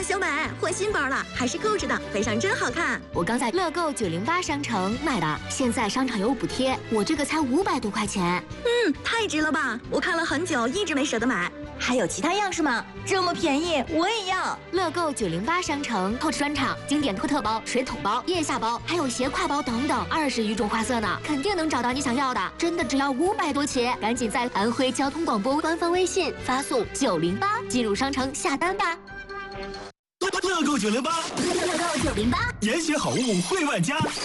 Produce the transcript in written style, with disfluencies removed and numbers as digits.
小美，换新包了，还是购置的，背上真好看。 我刚在乐购908商城买的，现在商场有补贴，我这个才500多块钱。 太值了吧！我看了很久，一直没舍得买。 还有其他样式吗？这么便宜，我也要！ 乐购908商城，Coach 专场经典托特包、水桶包、腋下包，还有斜挎包等等，20余种花色呢，肯定能找到你想要的。真的只要500多起，赶紧在安徽交通广播官方微信发送908进入商城下单吧。 乐购908， 乐购908， 严选好物惠万家。